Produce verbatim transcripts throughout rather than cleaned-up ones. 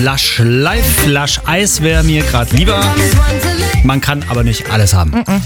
Lush Live. Lush Eis wäre mir gerade lieber. Man kann aber nicht alles haben. Mm-mm.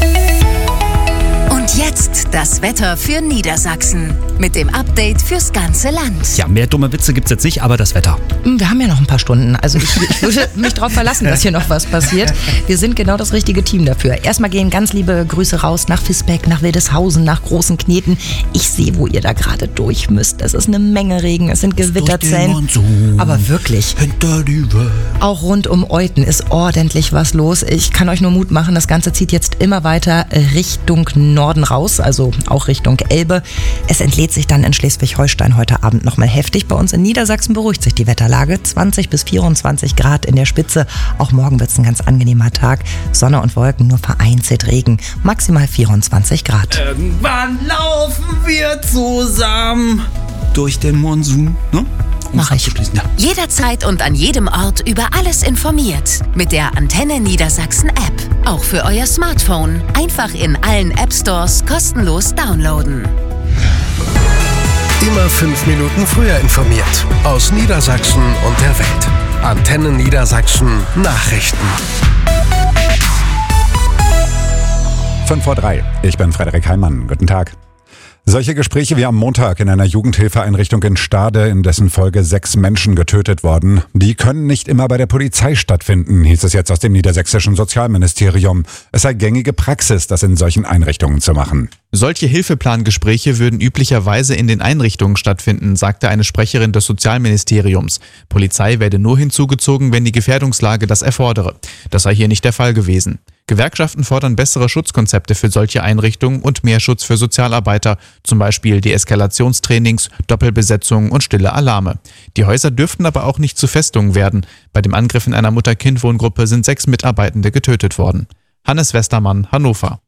Und jetzt das Wetter für Niedersachsen mit dem Update fürs ganze Land. Ja, mehr dumme Witze gibt's jetzt nicht, aber das Wetter. Wir haben ja noch ein paar Stunden. Also ich, ich würde mich darauf verlassen, dass hier noch was passiert. Wir sind genau das richtige Team dafür. Erstmal gehen ganz liebe Grüße raus nach Visbeck, nach Wildeshausen, nach Großen Kneten. Ich sehe, wo ihr da gerade durch müsst. Es ist eine Menge Regen, es sind Gewitterzellen. Aber wirklich. Hinter die Welt. Auch rund um Euthen ist ordentlich was los. Ich kann euch nur Mut machen, das Ganze zieht jetzt immer weiter Richtung Norden raus, also auch Richtung Elbe. Es entlädt sich dann in Schleswig-Holstein heute Abend nochmal heftig. Bei uns in Niedersachsen beruhigt sich die Wetterlage. zwanzig bis vierundzwanzig Grad in der Spitze. Auch morgen wird es ein ganz angenehmer Tag. Sonne und Wolken, nur vereinzelt Regen. Maximal vierundzwanzig Grad. Irgendwann laufen wir zusammen durch den Monsun, ne? Mach ich. Ja. Jederzeit und an jedem Ort über alles informiert. Mit der Antenne Niedersachsen App. Auch für euer Smartphone. Einfach in allen App Stores kostenlos downloaden. Immer fünf Minuten früher informiert. Aus Niedersachsen und der Welt. Antenne Niedersachsen Nachrichten. fünf vor drei. Ich bin Frederik Heimann. Guten Tag. Solche Gespräche wie am Montag in einer Jugendhilfeeinrichtung in Stade, in dessen Folge sechs Menschen getötet wurden, die können nicht immer bei der Polizei stattfinden, hieß es jetzt aus dem niedersächsischen Sozialministerium. Es sei gängige Praxis, das in solchen Einrichtungen zu machen. Solche Hilfeplangespräche würden üblicherweise in den Einrichtungen stattfinden, sagte eine Sprecherin des Sozialministeriums. Polizei werde nur hinzugezogen, wenn die Gefährdungslage das erfordere. Das sei hier nicht der Fall gewesen. Gewerkschaften fordern bessere Schutzkonzepte für solche Einrichtungen und mehr Schutz für Sozialarbeiter, zum Beispiel Deeskalationstrainings, Doppelbesetzungen und stille Alarme. Die Häuser dürften aber auch nicht zu Festungen werden. Bei dem Angriff in einer Mutter-Kind-Wohngruppe sind sechs Mitarbeitende getötet worden. Hannes Westermann, Hannover.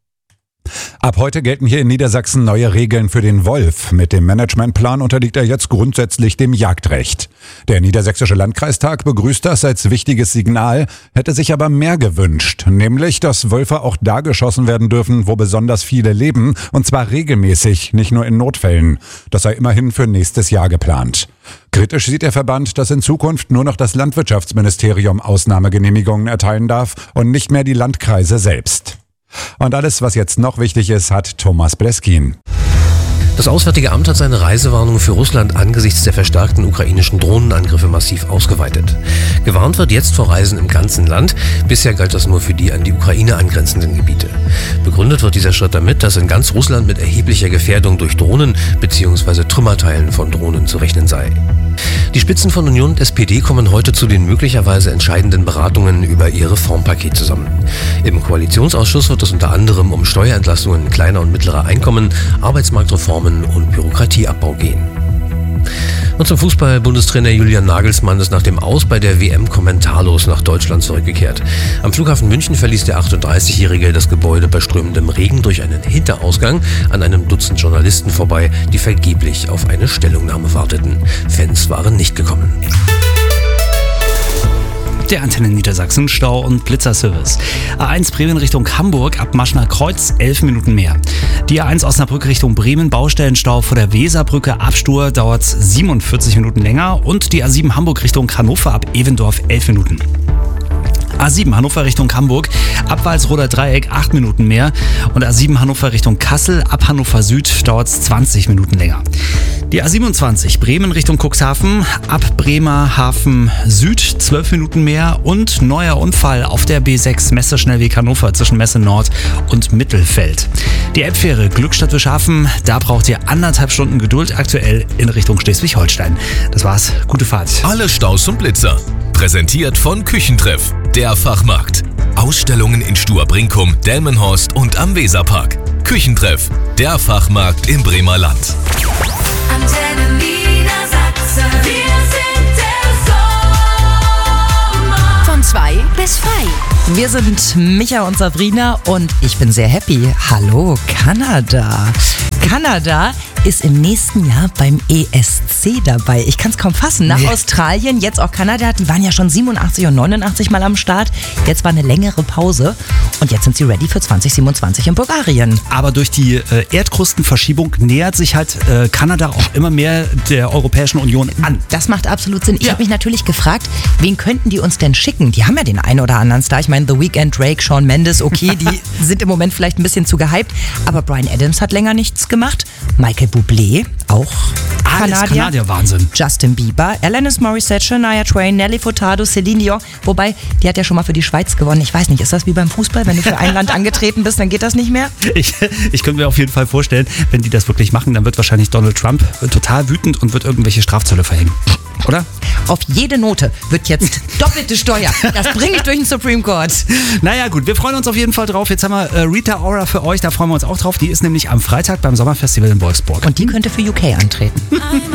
Ab heute gelten hier in Niedersachsen neue Regeln für den Wolf. Mit dem Managementplan unterliegt er jetzt grundsätzlich dem Jagdrecht. Der Niedersächsische Landkreistag begrüßt das als wichtiges Signal, hätte sich aber mehr gewünscht, nämlich, dass Wölfe auch da geschossen werden dürfen, wo besonders viele leben, und zwar regelmäßig, nicht nur in Notfällen. Das sei immerhin für nächstes Jahr geplant. Kritisch sieht der Verband, dass in Zukunft nur noch das Landwirtschaftsministerium Ausnahmegenehmigungen erteilen darf und nicht mehr die Landkreise selbst. Und alles, was jetzt noch wichtig ist, hat Thomas Bleskin. Das Auswärtige Amt hat seine Reisewarnung für Russland angesichts der verstärkten ukrainischen Drohnenangriffe massiv ausgeweitet. Gewarnt wird jetzt vor Reisen im ganzen Land. Bisher galt das nur für die an die Ukraine angrenzenden Gebiete. Begründet wird dieser Schritt damit, dass in ganz Russland mit erheblicher Gefährdung durch Drohnen bzw. Trümmerteilen von Drohnen zu rechnen sei. Die Spitzen von Union und S P D kommen heute zu den möglicherweise entscheidenden Beratungen über ihr Reformpaket zusammen. Im Koalitionsausschuss wird es unter anderem um Steuerentlastungen kleiner und mittlerer Einkommen, Arbeitsmarktreformen und Bürokratieabbau gehen. Und zum Fußball. Bundestrainer Julian Nagelsmann ist nach dem Aus bei der W M kommentarlos nach Deutschland zurückgekehrt. Am Flughafen München verließ der achtunddreißigjährige das Gebäude bei strömendem Regen durch einen Hinterausgang an einem Dutzend Journalisten vorbei, die vergeblich auf eine Stellungnahme warteten. Fans waren nicht gekommen. Der Antenne Niedersachsen Stau- und Blitzerservice. A eins Bremen Richtung Hamburg ab Maschner Kreuz elf Minuten mehr. Die A eins Osnabrück Richtung Bremen Baustellenstau vor der Weserbrücke Abstur dauert siebenundvierzig Minuten länger und die A sieben Hamburg Richtung Hannover ab Evendorf elf Minuten. A sieben Hannover Richtung Hamburg, ab Walsroder Dreieck acht Minuten mehr und A sieben Hannover Richtung Kassel, ab Hannover Süd dauert es zwanzig Minuten länger. Die A siebenundzwanzig Bremen Richtung Cuxhaven, ab Bremerhaven Süd zwölf Minuten mehr und neuer Unfall auf der B sechs Messeschnellweg Hannover zwischen Messe Nord und Mittelfeld. Die Elbfähre Glückstadt-Wischhafen, da braucht ihr anderthalb Stunden Geduld aktuell in Richtung Schleswig-Holstein. Das war's, gute Fahrt. Alle Staus und Blitzer. Präsentiert von Küchentreff, der Fachmarkt. Ausstellungen in Stur-Brinkum, Delmenhorst und am Weserpark. Küchentreff, der Fachmarkt im Bremer Land. Antenne Niedersachsen, wir sind der Sommer. Von zwei bis frei. Wir sind Micha und Sabrina und ich bin sehr happy. Hallo Kanada. Kanada ist im nächsten Jahr beim E S C dabei. Ich kann es kaum fassen. Nach Nee. Australien, jetzt auch Kanada. Die waren ja schon siebenundachtzig und neunundachtzig mal am Start. Jetzt war eine längere Pause. Und jetzt sind sie ready für zwanzig siebenundzwanzig in Bulgarien. Aber durch die äh, Erdkrustenverschiebung nähert sich halt äh, Kanada auch immer mehr der Europäischen Union an. Das macht absolut Sinn. Ich Ja. habe mich natürlich gefragt, wen könnten die uns denn schicken? Die haben ja den einen oder anderen Star. Ich meine, The Weeknd, Drake, Shawn Mendes, okay, die sind im Moment vielleicht ein bisschen zu gehypt. Aber Bryan Adams hat länger nichts gemacht. Michael Bublé, auch Alles Kanadier. Kanadier, Wahnsinn. Justin Bieber, Alanis Morissette, Shania Twain, Nelly Furtado, Celine Dion. Wobei, die hat ja schon mal für die Schweiz gewonnen. Ich weiß nicht, ist das wie beim Fußball? Wenn du für ein Land angetreten bist, dann geht das nicht mehr? Ich, ich könnte mir auf jeden Fall vorstellen, wenn die das wirklich machen, dann wird wahrscheinlich Donald Trump total wütend und wird irgendwelche Strafzölle verhängen. Oder? Auf jede Note wird jetzt doppelte Steuer. Das bringe ich durch den Supreme Court. Naja gut, wir freuen uns auf jeden Fall drauf. Jetzt haben wir äh, Rita Ora für euch, da freuen wir uns auch drauf. Die ist nämlich am Freitag beim Sommerfestival in Wolfsburg. Und die könnte für U K antreten.